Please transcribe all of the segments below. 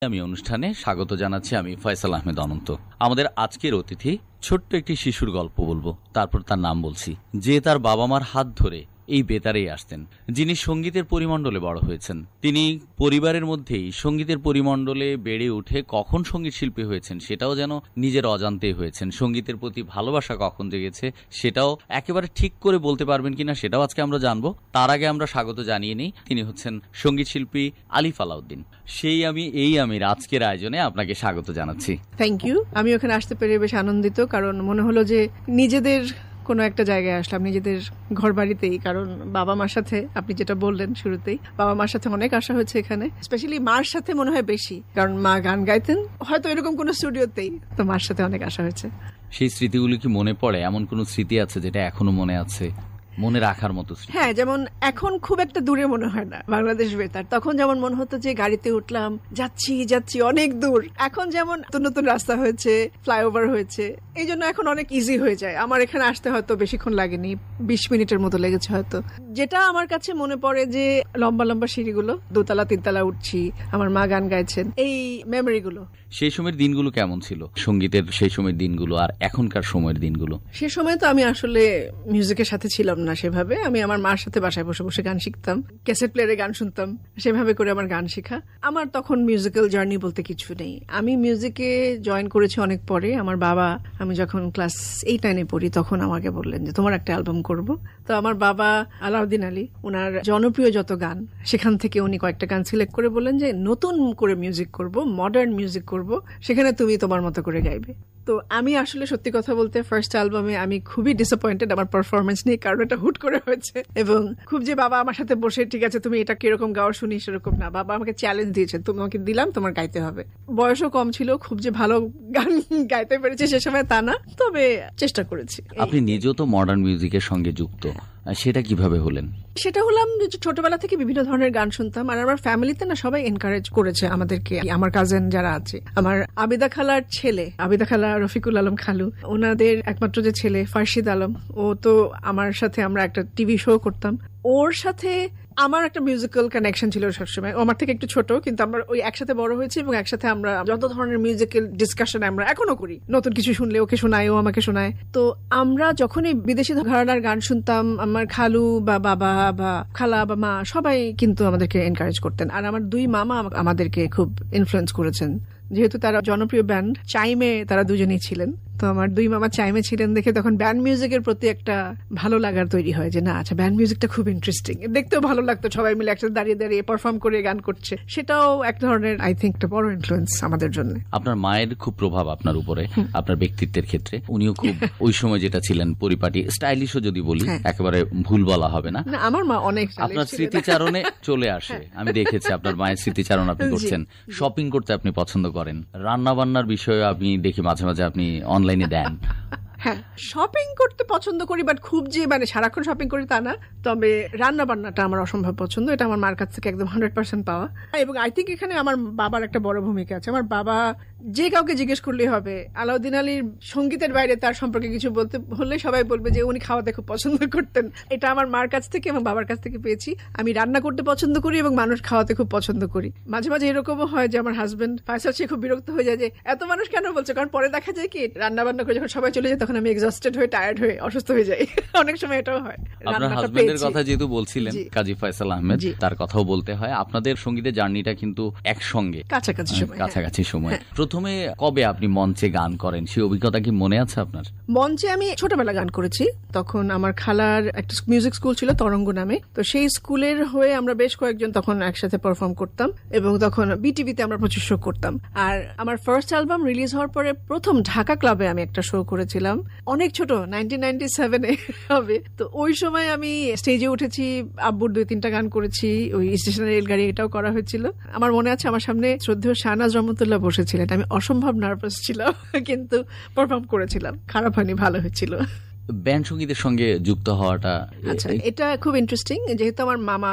আমি অনুষ্ঠানে স্বাগত জানাচ্ছি। আমি ফয়সাল আহমেদ অনন্ত। আমাদের আজকের অতিথি ছোট্ট একটি শিশুর গল্প বলবো, তারপর তার নাম বলছি, যে তার বাবা মার হাত ধরে এই বেতারেই আসতেন, যিনি সঙ্গীতের পরিমণ্ডলে বড় হয়েছেন। তিনি পরিবারের মধ্যেই সঙ্গীতের পরিমণ্ডলে বেড়ে উঠে কখন সঙ্গীত শিল্পী হয়েছেন সেটাও যেন নিজের অজান্তেই হয়েছেন। সঙ্গীতের প্রতি ভালোবাসা কখন জেগেছে সেটাও একেবারে ঠিক করে বলতে পারবেন কিনা সেটাও আজকে আমরা জানবো। তার আগে আমরা স্বাগত জানিয়ে নিই, তিনি হচ্ছেন সঙ্গীত শিল্পী আলিফ আলাউদ্দিন। এই আমির আজকের আয়োজনে আপনাকে স্বাগত জানাচ্ছি। Thank you. আমি ওখানে আসতে পেরে বেশ আনন্দিত, কারণ মনে হলো যে নিজেদের কোনো একটা জায়গায় আসলাম, নিজেদের ঘর বাড়িতেই। কারণ বাবা মার সাথে, আপনি যেটা বললেন শুরুতেই, বাবা মার সাথে অনেক আশা হয়েছে এখানে, স্পেশালি মার সাথে মনে হয় বেশি, কারণ মা গান গাইতেন হয়তো এরকম কোনো স্টুডিওতেই, তো মার সাথে অনেক আশা হয়েছে। সেই স্মৃতিগুলো কি মনে পড়ে? এমন কোন স্মৃতি আছে যেটা এখনো মনে আছে, মনে রাখার মতো? হ্যাঁ, যেমন এখন খুব একটা দূরে মনে হয় না বাংলাদেশ বেতার। তখন যেমন মনে হতো যে গাড়িতে উঠলাম, যাচ্ছি অনেক দূর। এখন যেমন নতুন নতুন রাস্তা হয়েছে, ফ্লাইওভার হয়েছে, এই জন্য এখন অনেক ইজি হয়ে যায়। আমার এখানে আসতে হয়তো বেশিক্ষণ লাগেনি, 20 মিনিটের মতো লেগেছে হয়তো। যেটা আমার কাছে মনে পড়ে যে লম্বা লম্বা সিঁড়িগুলো, 2তলা 3তলা উঠছি, আমার মা গান গাইছেন, এই মেমোরিগুলো। সেই সময়ের দিনগুলো কেমন ছিল, সঙ্গীতের সেই সময়ের দিনগুলো আর এখনকার সময়ের দিনগুলো? সে সময় তো আমি আসলে মিউজিকের সাথে ছিলাম না সেভাবে। আমি আমার মার সাথে বাসায় বসে বসে গান শিখতাম, ক্যাসেট প্লেয়ারে গান শুনতাম, সেভাবে করে আমার গান শেখা। আমার তখন মিউজিক্যাল জার্নি বলতে কিছু নেই। আমি মিউজিকে জয়েন করেছি অনেক পরে। আমার বাবা, আমি যখন ক্লাস 8-9 পড়ি তখন আমাকে বললেন যে তোমার একটা অ্যালবাম করব। তো আমার বাবা আলাউদ্দিন আলী, ওনার জনপ্রিয় যত গান, সেখান থেকে উনি কয়েকটা গান সিলেক্ট করে বললেন যে নতুন করে মিউজিক করব, মডার্ন মিউজিক করব, সেখানে তুমি তোমার মতো করে গাইবে। তো আমি আসলে সত্যি কথা বলতে ফার্স্ট অ্যালবামে আমি খুবই ডিসঅ্যাপয়েন্টেড আমার পারফরমেন্স নিয়ে, কারণ এটা হুট করে হয়েছে। এবং খুব যে বাবা আমার সাথে বসে ঠিক আছে তুমি এটা কিরকম গাও শুনি সেরকম না, বাবা আমাকে চ্যালেঞ্জ দিয়েছে, তোমাকে দিলাম, তোমার গাইতে হবে। বয়সও কম ছিল, খুব যে ভালো গান গাইতে পেরেছি সে সময় তা না, তবে চেষ্টা করেছি। আপনি নিজেও তো মডার্ন মিউজিকের সঙ্গে যুক্ত, সেটা কিভাবে হলেন? সেটা হলাম ছোটবেলা থেকে বিভিন্ন ধরনের গান শুনতাম, আর আমার ফ্যামিলিতে না সবাই এনকারেজ করেছে আমাদেরকে। আমার কাজিন যারা আছে, আমার আবিদা খালার ছেলে, আবিদা খালা রফিকুল আলম খালু, ওনাদের একমাত্র যে ছেলে ফারশিদ আলম, ও তো আমার সাথে, আমরা একটা টিভি শো করতাম, ওর সাথে আমার একটা মিউজিক্যাল কানেকশন ছিল সবসময়। ও আমার থেকে একটু ছোট, কিন্তু আমরা ওই একসাথে বড় হয়েছি এবং একসাথে আমরা যত ধরনের মিউজিক্যাল ডিসকাশন আমরা এখনো করি। নতুন কিছু শুনলে ওকে শোনায়, ও আমাকে শোনায়। তো আমরা যখনই বিদেশি ঘরানার গান শুনতাম, আমার খালু বা বাবা বা খালা বা মা সবাই কিন্তু আমাদেরকে এনকারেজ করতেন। আর আমার 2 মামা আমাদেরকে খুব ইনফ্লুয়েন্স করেছেন, যেহেতু তারা জনপ্রিয় ব্যান্ড চাইমে তারা দুজনেই ছিলেন। তো আমার 2 মামা চাইমে ছিলেন দেখে তখন ব্যান্ড মিউজিকের প্রতি একটা ভালো লাগার তৈরি হয়, যে না আচ্ছা ব্যান্ড মিউজিকটা খুব ইন্টারেস্টিং, দেখতেও ভালো লাগতো, সবাই মিলে একসাথে দাঁড়িয়ে দাঁড়িয়ে পারফর্ম করে গান করছে। সেটাও এক ধরনের আই থিঙ্ক একটা বড় ইনফ্লুয়েন্স আমাদের জন্য। আপনার মায়ের খুব প্রভাব আপনার উপরে, আপনার ব্যক্তিত্বের ক্ষেত্রে। উনিও খুব ওই সময় যেটা ছিলেন পরিপাটি, স্টাইলিশও যদি বলি, একেবারে ভুল বলা হবে না। আমার মা অনেক আপনার স্মৃতিচারণে চলে আসে, আমি দেখেছি আপনার মায়ের স্মৃতিচারণ আপনি করছেন। শপিং করতে আপনি পছন্দ করেন, রান্না বান্নার বিষয়ে আমি দেখি মাঝে মাঝে আপনি অনলাইনে দেন। হ্যাঁ, শপিং করতে পছন্দ করি, বাট খুব যে মানে সারাক্ষণ শপিং করি তা না। তবে রান্না বান্নাটা আমার অসম্ভব পছন্দ, এটা আমার মার কাছ থেকে একদম 100% পাওয়া। এবং আই থিঙ্ক এখানে আমার বাবার একটা বড় ভূমিকা আছে। আমার বাবা যে কাউকে জিজ্ঞেস করলেই হবে, আলাউদ্দিন আলীর সঙ্গীতের বাইরে তার সম্পর্কে কিছু বলতে হলে সবাই বলবে যে উনি খাওয়াতে খুব পছন্দ করতেন। এটা আমার মার কাছ থেকে এবং বাবার কাছ থেকে পেয়েছি। আমি রান্না করতে পছন্দ করি এবং মানুষ খাওয়াতে খুব পছন্দ করি। মাঝে মাঝে এরকমও হয় যে আমার হাজবেন্ড ফায়সাল সে খুব বিরক্ত হয়ে যায় যে এত মানুষ কেন বলছে, কারণ পরে দেখা যায় কি রান্না বান্না করে যখন সবাই চলে যায় তখন আমি এক্সস্টেড হয়ে, টায়ার্ড হয়ে, অসুস্থ হয়ে যাই। অনেক সময় এটাও হয়। আপনার হাজবেন্ডের কথা যেহেতু বলছিলেন, কাজী ফয়সাল আহমেদ, তার কথাও বলতে হয়। আপনাদের সঙ্গীতের জার্নিটা কিন্তু একসঙ্গে কাছাকাছি সময়। প্রথমে কবে আপনি মঞ্চে গান করেন, সেই অভিজ্ঞতা কি মনে আছে আপনার? মঞ্চে আমি ছোটবেলা গান করেছি। তখন আমার খালার একটা মিউজিক স্কুল ছিল তরঙ্গ নামে, তো সেই স্কুলের হয়ে আমরা বেশ কয়েকজন তখন একসাথে পারফর্ম করতাম এবং তখন বিটিভিতে আমরা প্রচুর শো করতাম। আর আমার ফার্স্ট অ্যালবাম রিলিজ হওয়ার পরে প্রথম ঢাকা ক্লাবে আমি একটা শো করেছিলাম, অনেক ছোট, 1997 হবে। তো ওই সময় আমি স্টেজে উঠেছি, আব্বুর 2-3টা গান করেছি, ওই স্টেশনের রেলগাড়ি এটাও করা হয়েছিল। আমার মনে আছে আমার সামনে শ্রদ্ধেয় শাহনাজ রহমতুল্লাহ বসেছিলেন, আমি অসম্ভব নার্ভাস ছিলাম, কিন্তু পারফর্ম করেছিলাম, খারাপ হয়নি, ভালো হয়েছিল। ব্যান্ড সঙ্গীতের সঙ্গে যুক্ত হওয়াটা, আচ্ছা এটা খুব ইন্টারেস্টিং। যেহেতু আমার মামা,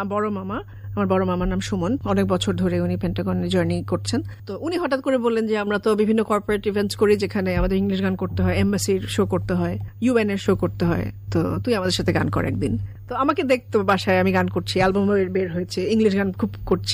আমার বড় মামার নাম সুমন, অনেক বছর ধরে উনি পেন্টাগনে জার্নি করছেন। তো উনি হঠাৎ করে বললেন যে আমরা তো বিভিন্ন কর্পোরেট ইভেন্টস করি যেখানে আমাদের ইংলিশ গান করতে হয়, এমবাসির শো করতে হয়, ইউএন এর শো করতে হয়, তো তুই আমাদের সাথে গান কর একদিন। তো আমাকে দেখতো বাসায় আমি গান করছি, অ্যালবাম বের হয়েছে, ইংলিশ গান খুব করছি। তো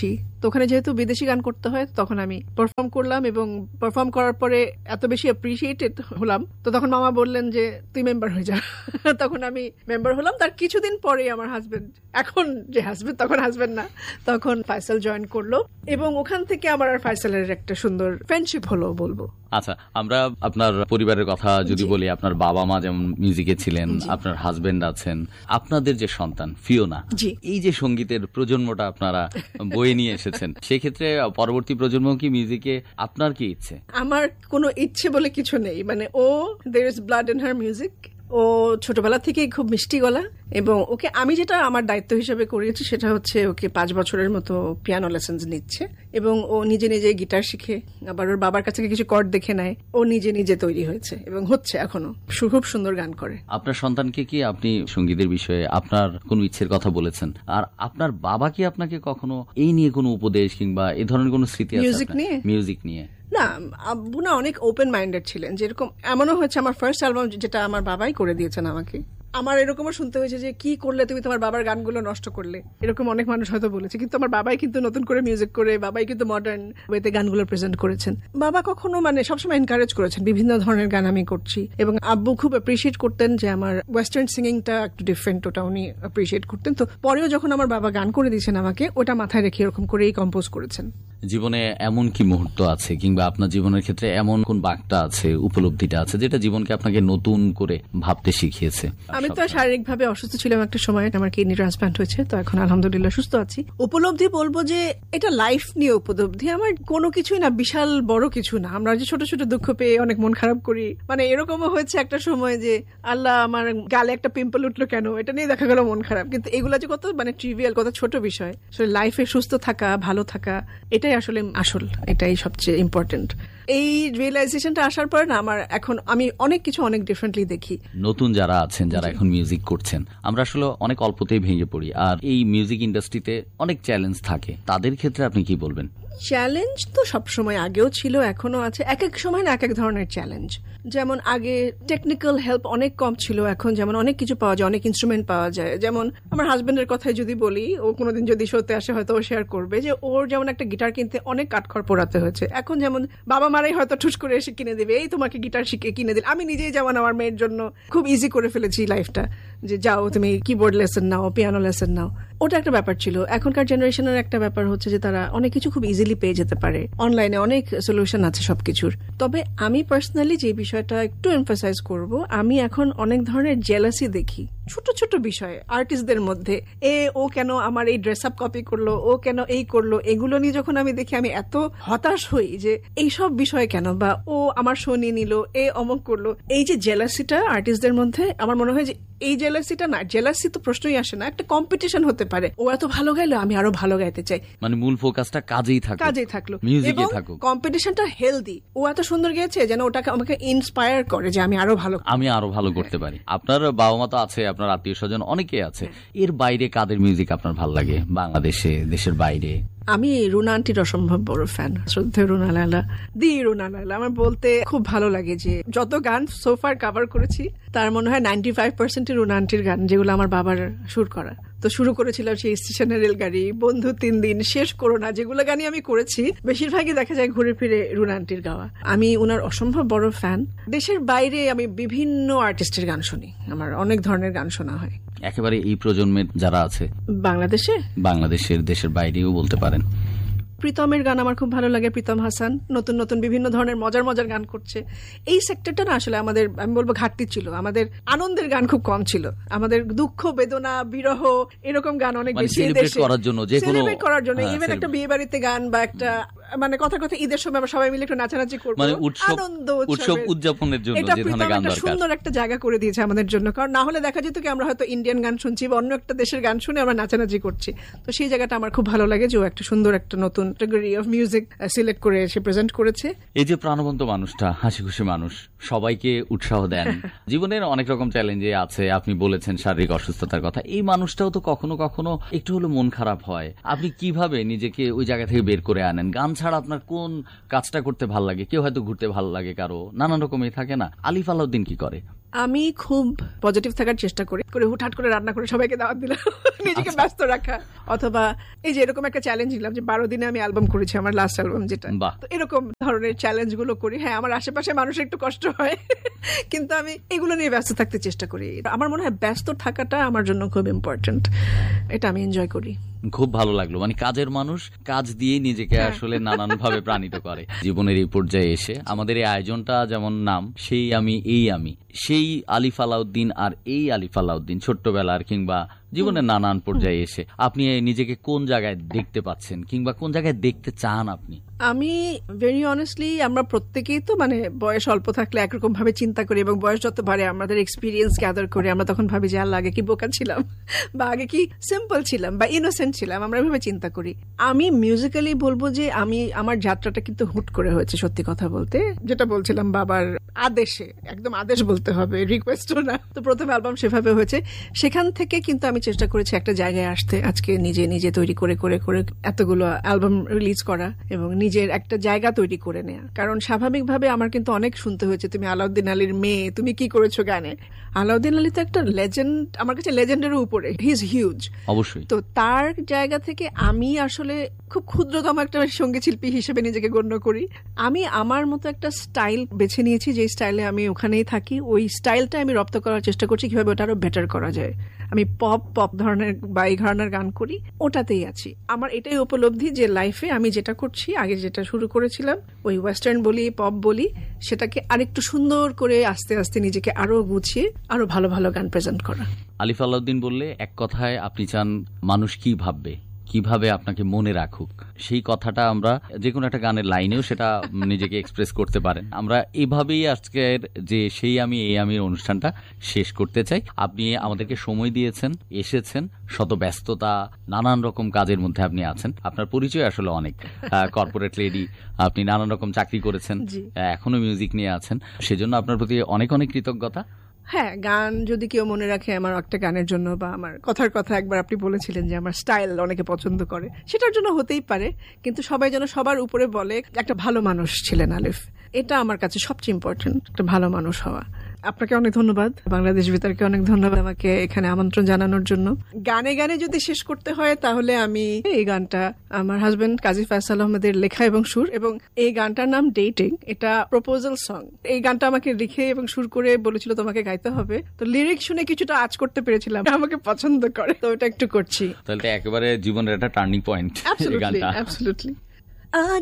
তো ওখানে যেহেতু বিদেশি গান করতে হয় তখন আমি পারফর্ম করলাম, এবং পারফর্ম করার পরে এত বেশি অ্যাপ্রিসিয়েটেড হলাম, তো তখন মামা বললেন যে তুই মেম্বার হয়ে যা। তখন আমি মেম্বার হলাম। তার কিছুদিন পরে আমার হাজবেন্ড, এখন যে হাজবেন্ড তখন হাজবেন্ড না, তখন ফাইসাল জয়েন করলো, এবং ওখান থেকে আমার আর ফাইসালের একটা সুন্দর ফ্রেন্ডশিপ হলো বলবো। আচ্ছা, আমরা আপনার পরিবারের কথা যদি বলি, আপনার বাবা মা যেমন মিউজিকে ছিলেন, আপনার হাজবেন্ড আছেন, আপনাদের যে সন্তান ফিওনা, এই যে সঙ্গীতের প্রজন্মটা আপনারা বয়ে নিয়ে এসেছেন, সেক্ষেত্রে পরবর্তী প্রজন্ম কি মিউজিকে আপনার কি ইচ্ছে? আমার কোনো ইচ্ছে বলে কিছু নেই, মানে ও there is blood in her music। ও ছোটবেলা থেকেই খুব মিষ্টি গলা, এবং ওকে আমি যেটা আমার দায়িত্ব হিসেবে করিয়েছি সেটা হচ্ছে ওকে 5 বছরের মতো পিয়ানো লেসেন্স নিচ্ছে, এবং ও নিজে নিজে গিটার শিখে, আবার ওর বাবার কাছে কিছু কর্ড দেখে নেয়, ও নিজে নিজে তৈরি হয়েছে এবং হচ্ছে এখনো খুব সুন্দর গান করে। আপনার সন্তানকে কি আপনি সঙ্গীতের বিষয়ে আপনার কোনো ইচ্ছের কথা বলেছেন? আর আপনার বাবা কি আপনাকে কখনো এই নিয়ে কোনো উপদেশ কিংবা এই ধরনের কোনো স্মৃতি আছে মিউজিক নিয়ে? না, আব্বু না অনেক ওপেন মাইন্ডেড ছিলেন, যেরকম এমনও হয়েছে আমার ফার্স্ট অ্যালবাম যেটা আমার বাবাই করে দিয়েছেন আমাকে, আমার এরকমও শুনতে হয়েছে যে কি করলে তুমি তোমার বাবার গানগুলো নষ্ট করলে, এরকম অনেক মানুষ হয়তো বলেছে, কিন্তু আমার বাবাই কিন্তু নতুন করে মিউজিক করে, বাবাই কিন্তু মডার্ন ওয়েতে গানগুলো প্রেজেন্ট করেছেন। বাবা কখনো মানে সবসময় এনকারেজ করেছেন বিভিন্ন ধরনের গান আমি করছি, এবং আব্বু খুব অ্যাপ্রিসিয়েট করতেন যে আমার ওয়েস্টার্ন সিঙ্গিংটা একটু ডিফারেন্ট, ওটা উনি অ্যাপ্রিসিয়েট করতেন। তো পরেও যখন আমার বাবা গান করে দিয়েছেন আমাকে, ওটা মাথায় রেখে এরকম করেই কম্পোজ করেছেন। জীবনে এমন কি মুহূর্ত আছে কিংবা আপনার জীবনের ক্ষেত্রে এমন কোন বার্তা আছে, উপলব্ধিটা আছে যেটা জীবনকে আপনাকে নতুন করে ভাবতে শিখিয়েছে? আমি তো শারীরিকভাবে অসুস্থ ছিলাম একটা সময়, আমার কিডনি ট্রান্সপ্লান্ট হয়েছে, তো এখন আলহামদুলিল্লাহ সুস্থ আছি। উপলব্ধি বলবো যে এটা লাইফ নিয়ে উপলব্ধি, আমার কোনো কিছুই না বিশাল বড় কিছু না। আমরা যে ছোট ছোট দুঃখ পেয়ে অনেক মন খারাপ করি, মানে এরকমও হয়েছে একটা সময় যে আল্লাহ আমার গালে একটা পিম্পল উঠলো কেন, এটা নিয়ে দেখা গেল মন খারাপ, কিন্তু এগুলা যে কত মানে ট্রিভিয়াল, কত ছোট বিষয়। আসলে লাইফে সুস্থ থাকা, ভালো থাকা, এটাই আসলে আসল, এটাই সবচেয়ে ইম্পর্টেন্ট। এই রিয়েলাইজেশনটা আসার পরে না আমার এখন আমি অনেক কিছু অনেক ডিফারেন্টলি দেখি। নতুন যারা আছেন, যারা এখন মিউজিক করছেন, আমরা আসলে অনেক অল্পতেই ভেঙে পড়ি, আর এই মিউজিক ইন্ডাস্ট্রিতে অনেক চ্যালেঞ্জ থাকে, তাদের ক্ষেত্রে আপনি কি বলবেন? চ্যালেঞ্জ তো সবসময় আগেও ছিল, এখনো আছে, এক এক সময় না এক এক ধরনের চ্যালেঞ্জ। যেমন আগে টেকনিক্যাল হেল্প অনেক কম ছিল, এখন যেমন অনেক কিছু পাওয়া যায়, অনেক ইনস্ট্রুমেন্ট পাওয়া যায়। যেমন আমার হাজবেন্ডের কথাই যদি বলি, ও কোনোদিন যদি শোতে আসে হয়তো ও শেয়ার করবে যে ওর যেমন একটা গিটার কিনতে অনেক কাঠখড় পোড়াতে হয়েছে, এখন যেমন বাবা মারাই হয়তো ঠুস করে এসে কিনে দেবে, এই তোমাকে গিটার শিখে কিনে দিল। আমি নিজেই যেমন আমার মেয়ের জন্য খুব ইজি করে ফেলেছি লাইফটা, যে যাও তুমি কিবোর্ড লেসন নাও, পিয়ানো লেসন নাও, ওটা একটা ব্যাপার ছিল। এখনকার জেনারেশনের একটা ব্যাপার হচ্ছে যে তারা অনেক কিছু খুব ইজিলি পেয়ে যেতে পারে, অনলাইনে অনেক সলিউশন আছে সবকিছুর। তবে আমি পার্সোনালি যে বিষয়টা একটু এমফাসাইজ করব, আমি এখন অনেক ধরনের জেলাসি দেখি ছোট ছোট বিষয়ে আর্টিস্টদের মধ্যে। ও কেন আমার এই ড্রেস আপ কপি করলো, ও কেন এই করলো, এগুলো নিয়ে যখন আমি দেখি আমি এত হতাশ হই যে এইসব বিষয় কেন, বা ও আমার শো নিয়ে নিল, অমক করলো। এই যে জেলাসিটা আর্টিস্টদের মধ্যে, আমার মনে হয় যে এই জেলাসিটা না, জেলাসি তো প্রশ্নই আসে না, একটা কম্পিটিশন হতে পারে, ও এত ভালো গাইলো আমি আরো ভালো গাইতে চাই, মানে মূল ফোকাসটা কাজেই থাকলো, মিউজিকে থাকুক, কম্পিটিশনটা হেলদি। ও এত সুন্দর গেয়েছে যেন ওটাকে আমাকে ইন্সপায়ার করে যে আমি আরো ভালো করতে পারি। আপনার বাবা মা তো আছে, আপনার আত্মীয় স্বজন অনেকে আছে, এর বাইরে কাদের মিউজিক আপনার ভালো লাগে বাংলাদেশে, দেশের বাইরে? আমি রুনা আন্টির অসম্ভব বড় ফ্যান, শ্রদ্ধেয় রুনা লায়লা, রুনা লায়লা। আমার বলতে খুব ভালো লাগে যে যত গান সোফার কভার করেছি তার মনে হয় 95% রুনা আন্টির গান, যেগুলো আমার বাবার সুর করা। তো শুরু করেছিলাম সেই স্টেশনের রেলগাড়ি, বন্ধু 3 দিন, শেষ করো না, যেগুলো গানই আমি করেছি বেশিরভাগই দেখা যায় ঘুরে ফিরে রুনা আন্টির গাওয়া। আমি উনার অসম্ভব বড় ফ্যান। দেশের বাইরে আমি বিভিন্ন আর্টিস্টের গান শুনি, আমার অনেক ধরনের গান শোনা হয়। একেবারে এই প্রজন্মের যারা আছে বাংলাদেশের, দেশের বাইরেও বলতে পারেন। প্রীতমের গান আমার খুব ভালো লাগে, প্রীতম হাসান নতুন নতুন বিভিন্ন ধরনের মজার মজার গান করছে। এই সেক্টরটা না আসলে আমাদের, আমি বলবো ঘাটতি ছিল, আমাদের আনন্দের গান খুব কম ছিল, আমাদের দুঃখ বেদনা বিরহ এরকম গান অনেক বেশি সেলিব্রেট করার জন্য ইভেন একটা বিয়ে বাড়িতে গান বা একটা মানে কথা ঈদের সময় আমরা সবাই মিলে একটু নাচানাচি করবো, মানে উৎসব উদযাপনের জন্য যে ধরনের গান দরকার, সুন্দর একটা জায়গা করে দিয়েছে আমাদের জন্য। কারণ না হলে দেখা যেত কি আমরা হয়তো ইন্ডিয়ান গান শুনছি বা অন্য একটা দেশের গান শুনে আমরা নাচানাচি করছি। তো সেই জায়গাটা আমার খুব ভালো লাগে যে ও একটা সুন্দর একটা নতুন ক্যাটাগরি অফ মিউজিক সিলেক্ট করে সে প্রেজেন্ট করেছে। এই যে প্রাণবন্ত মানুষটা, হাসি খুশি মানুষ, সবাইকে উৎসাহ দেন। জীবনের অনেক রকম চ্যালেঞ্জে আছে, আপনি বলেছেন শারীরিক অসুস্থতার কথা, এই মানুষটাও তো কখনো কখনো একটু হলো মন খারাপ হয়, আপনি কিভাবে নিজেকে ওই জায়গা থেকে বের করে আনেন? গান ছাড়া আপনার কোন কাজটা করতে ভাল লাগে? কেউ হয়তো ঘুরতে ভাল লাগে, কারো নানান রকমই থাকে না। আলিফ আলাউদ্দিন কি করে? আমি খুব পজিটিভ থাকার চেষ্টা করি, হুটহাট করে রান্না করে সবাইকে দাওয়াত দিলাম, নিজেকে ব্যস্ত রাখা, অথবা এই যে এরকম একটা চ্যালেঞ্জ নিলাম যে 12 দিনে আমি অ্যালবাম করেছি, আমার লাস্ট অ্যালবাম যেটা, তো এরকম ধরনের চ্যালেঞ্জ গুলো করি। হ্যাঁ, আমার আশেপাশে মানুষের একটু কষ্ট হয়, কিন্তু আমি এগুলো নিয়ে ব্যস্ত থাকতে চেষ্টা করি। আমার মনে হয় ব্যস্ত থাকাটা আমার জন্য খুব ইম্পর্টেন্ট, এটা আমি এনজয় করি। খুব ভালো লাগলো, মানে কাজের মানুষ কাজ দিয়ে নিজেকে আসলে নানান ভাবে প্রাণিত করে। জীবনের এই পর্যায়ে এসে আমাদের এই আয়োজনটা যেমন নাম সেই আমি এই আমি, সেই আলিফ আলাউদ্দিন আর এই আলিফ আলাউদ্দিন ছোট্টবেলার কিংবা জীবনের নানান পর্যায়ে এসে আপনি নিজেকে কোন জায়গায় দেখতে পাচ্ছেন কিংবা কোন জায়গায় দেখতে চান আপনি? আমি ভেরি অনেস্টলি, আমরা প্রত্যেকেই তো মানে বয়স অল্প থাকলে একরকম ভাবে চিন্তা করি, এবং বয়স যত বাড়ে আমাদের এক্সপিরিয়েন্স গ্যাদার করে আমরা তখন ভাবি যে আল্লাহ আগে কি বোকা ছিলাম, বা আগে কি সিম্পল ছিলাম বা ইনোসেন্ট ছিলাম, আমরা এভাবে চিন্তা করি। আমি মিউজিক্যালি বলবো যে আমার যাত্রাটা কিন্তু হুট করে হয়েছে, সত্যি কথা বলতে। যেটা বলছিলাম, বাবার আদেশে, একদম আদেশ বলতে হবে, রিকোয়েস্টও না। তো প্রথম অ্যালবাম সেভাবে হয়েছে, সেখান থেকে কিন্তু আমি চেষ্টা করেছি একটা জায়গায় আসতে, আজকে নিজে নিজে তৈরি করে করে করে এতগুলো অ্যালবাম রিলিজ করা এবং নিজের একটা জায়গা তৈরি করে নেয়া। কারণ স্বাভাবিকভাবে আমার কিন্তু অনেক শুনতে হয়েছে, তুমি আলাউদ্দিন আলীর মেয়ে, তুমি কি করেছো গানে। আলাউদ্দিন আলী তো একটা লেজেন্ড, আমার কাছে লেজেন্ডের উপরে, হি ইজ হিউজ অবশ্যই। তো তার জায়গা থেকে আমি আসলে খুব ক্ষুদ্রতম একটা সঙ্গীত শিল্পী হিসেবে নিজেকে গণ্য করি। আমি আমার মতো একটা স্টাইল বেছে নিয়েছি, যে স্টাইলে আমি ওখানেই থাকি, ওই স্টাইলটা আমি রপ্ত করার চেষ্টা করছি কিভাবে ওটা আরো বেটার করা যায়। আমি পপ ধরনের বা এই ধরনের গান করি, ওটাতেই আছি। আমার এটাই উপলব্ধি যে লাইফে আমি যেটা করছি, আগে যেটা শুরু করেছিলাম ওই ওয়েস্টার্ন বলি পপ বলি, সেটাকে আরেকটু সুন্দর করে আস্তে আস্তে নিজেকে আরো গুছিয়ে আরো ভালো ভালো গান প্রেজেন্ট করা। আলিফ আলাউদ্দিন বললে এক কথায় আপনি চান মানুষ কি ভাববে, কিভাবে আপনাকে মনে রাখুক, সেই কথাটা আমরা যে কোনো একটা গানের লাইনেও সেটা নিজেকে এক্সপ্রেস করতে পারেন। আমরা এভাবেই আজকের যে সেই আমি এই আমি অনুষ্ঠানটা শেষ করতে চাই। আপনি আমাদেরকে সময় দিয়েছেন, এসেছেন, শত ব্যস্ততা, নানান রকম কাজের মধ্যে আপনি আছেন। আপনার পরিচয় আসলে অনেক, কর্পোরেট লেডি, আপনি নানান রকম চাকরি করেছেন, এখনো মিউজিক নিয়ে আছেন, সেজন্য আপনার প্রতি অনেক অনেক কৃতজ্ঞতা। হ্যাঁ, গান যদি কেউ মনে রাখে আমার একটা গানের জন্য, বা আমার কথার কথা একবার আপনি বলেছিলেন যে আমার স্টাইল অনেকে পছন্দ করে, সেটার জন্য হতেই পারে, কিন্তু সবাই যেন সবার উপরে বলে একটা ভালো মানুষ ছিলেন আলিফ, এটা আমার কাছে সবচেয়ে ইম্পর্টেন্ট, একটা ভালো মানুষ হওয়া। আপনাকে অনেক ধন্যবাদ, বাংলাদেশ বেতারকে অনেক ধন্যবাদ আমাকে এখানে আমন্ত্রণ জানানোর জন্য। গানে গানে যদি শেষ করতে হয় তাহলে আমি এই গানটা আমার হাজবেন্ড কাজী ফয়সাল আহমেদের লেখা এবং সুর, এবং এই গানটার নাম ডেটিং, এটা প্রপোজাল সং। এই গানটা আমাকে লিখে এবং সুর করে বলেছিল তোমাকে গাইতে হবে, তো লিরিক শুনে কিছুটা আজ করতে পেরেছিলাম, আমাকে পছন্দ করে, তো এটা একটু করছি। তাহলে একেবারে জীবনের একটা টার্নিং পয়েন্ট এই গানটা। অ্যাবসলিউটলি। আজ